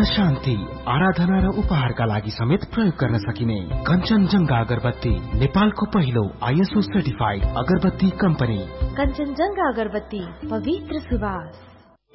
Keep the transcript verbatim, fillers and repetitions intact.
मन शान्ति, आराधना र उपहारका लागि समेत प्रयोग गर्न सकिने कञ्चनजङ्घा अगरबत्ती, नेपालको पहिलो आइएसओ सर्टिफाइड अगरबत्ती कम्पनी। कञ्चनजङ्घा अगरबत्ती, पवित्र सुवास।